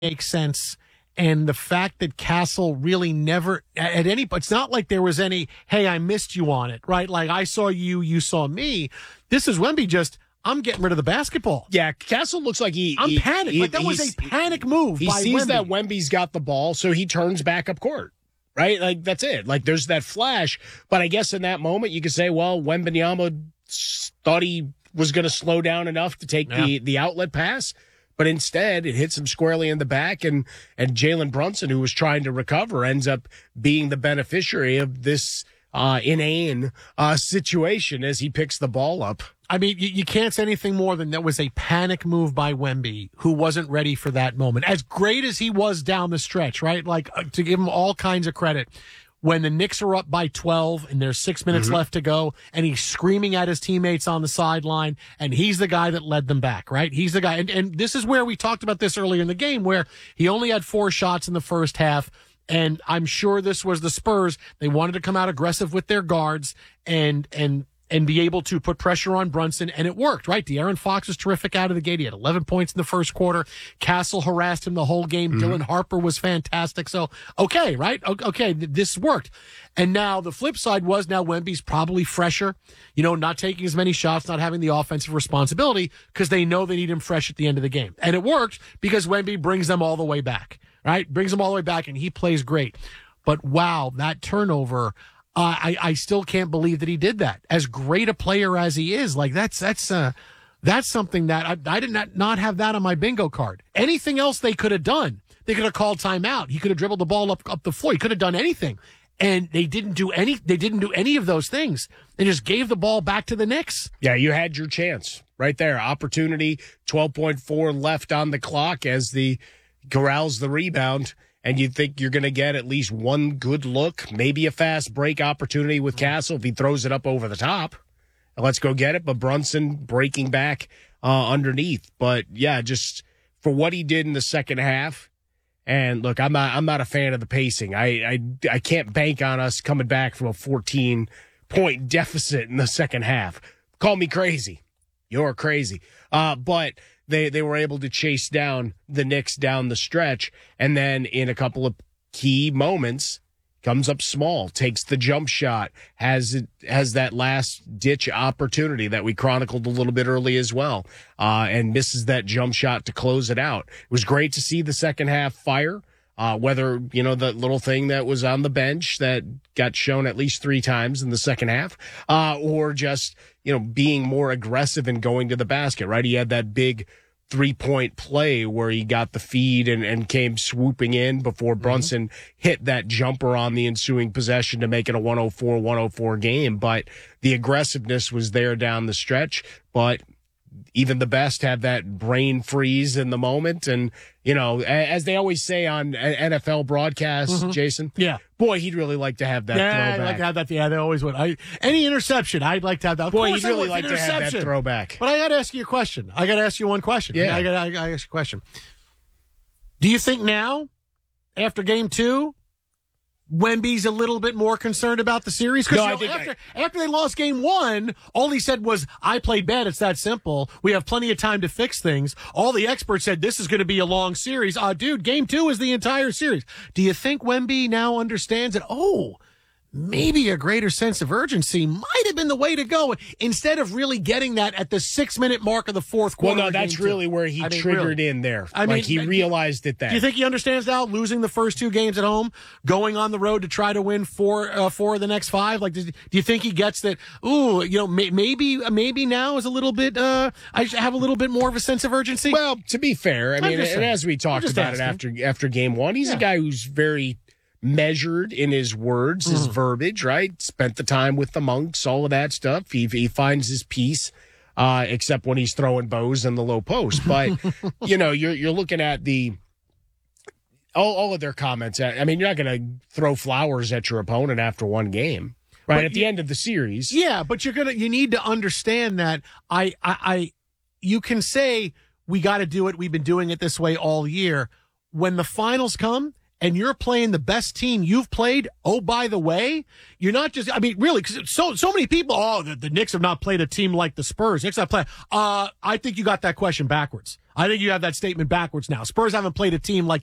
makes sense. And the fact that Castle really never at any, it's not like there was any, hey, I missed you on it, right? Like I saw you, you saw me. This is Wemby just, I'm getting rid of the basketball. Yeah, Castle looks like I'm panicked. Like that was a panic move. He sees that Wemby's got the ball, so he turns back up court. Right? Like that's it. Like there's that flash. But I guess in that moment you could say, well, Wembanyama thought he was going to slow down enough to take the outlet pass. But instead, it hits him squarely in the back, and Jalen Brunson, who was trying to recover, ends up being the beneficiary of this inane situation as he picks the ball up. I mean, you can't say anything more than that was a panic move by Wemby, who wasn't ready for that moment. As great as he was down the stretch, right? Like, to give him all kinds of credit. When the Knicks are up by 12 and there's 6 minutes left to go, and he's screaming at his teammates on the sideline, and he's the guy that led them back, right? He's the guy. And this is where we talked about this earlier in the game, where he only had 4 shots in the first half. And I'm sure this was the Spurs. They wanted to come out aggressive with their guards and be able to put pressure on Brunson, and it worked, right? De'Aaron Fox was terrific out of the gate. He had 11 points in the first quarter. Castle harassed him the whole game. Dylan Harper was fantastic. So, okay, right? Okay, this worked. And now the flip side was now Wemby's probably fresher, not taking as many shots, not having the offensive responsibility because they know they need him fresh at the end of the game. And it worked because Wemby brings them all the way back, right? Brings them all the way back, and he plays great. But wow, that turnover, I still can't believe that he did that. As great a player as he is, like that's something that I did not have that on my bingo card. Anything else they could have done. They could have called timeout. He could have dribbled the ball up the floor. He could have done anything. And they didn't do any of those things. They just gave the ball back to the Knicks. Yeah, you had your chance right there. Opportunity, 12.4 left on the clock as the corrals the rebound. And you think you're going to get at least one good look, maybe a fast break opportunity with Castle if he throws it up over the top. Let's go get it. But Brunson breaking back underneath. But, yeah, just for what he did in the second half. And, look, I'm not a fan of the pacing. I can't bank on us coming back from a 14-point deficit in the second half. Call me crazy. You're crazy. But they were able to chase down the Knicks down the stretch, and then in a couple of key moments, comes up small, takes the jump shot, has that last ditch opportunity that we chronicled a little bit early as well, and misses that jump shot to close it out. It was great to see the second half fire. Whether, the little thing that was on the bench that got shown at least 3 times in the second half, or just, being more aggressive and going to the basket, right? He had that big 3-point play where he got the feed and came swooping in before Brunson hit that jumper on the ensuing possession to make it a 104-104 game. But the aggressiveness was there down the stretch, but even the best have that brain freeze in the moment. And, as they always say on NFL broadcasts, Jason, boy, he'd really like to have that throwback. I'd like to have that. Yeah, they always would. Any interception, I'd like to have that. Boy, he'd really like to have that throwback. But I got to ask you a question. I got to ask you one question. Yeah. I got to ask you a question. Do you think now, after game 2, Wemby's a little bit more concerned about the series? Because after they lost game 1, all he said was, I played bad. It's that simple. We have plenty of time to fix things. All the experts said this is going to be a long series. Dude, game 2 is the entire series. Do you think Wemby now understands that, maybe a greater sense of urgency might have been the way to go instead of really getting that at the 6-minute mark of the fourth quarter? Well, no, that's really where he triggered in there. He realized it then. Do you think he understands now, losing the first 2 games at home, going on the road to try to win 4 of the next 5? Like, do you think he gets that? Maybe now is a little bit. I have a little bit more of a sense of urgency. Well, to be fair, and as we talked about it after game 1, he's a guy who's very measured in his words, his verbiage, right? Spent the time with the monks, all of that stuff. He finds his peace, except when he's throwing bows in the low post. But, you're looking at all of their comments. You're not going to throw flowers at your opponent after one game, right? But at the end of the series. Yeah, but you need to understand that you can say, we got to do it. We've been doing it this way all year. When the finals come, and you're playing the best team you've played, by the way, you're not just, really, because so many people, the Knicks have not played a team like the Spurs. Knicks have played. I think you got that question backwards. I think you have that statement backwards now. Spurs haven't played a team like